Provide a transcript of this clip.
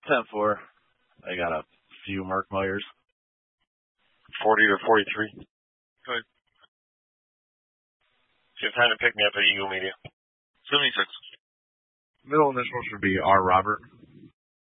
10-4. I got a few Mark Myers. 40-43. Good. You have time to pick me up at Eagle Media. 76. Middle initial should be R. Robert.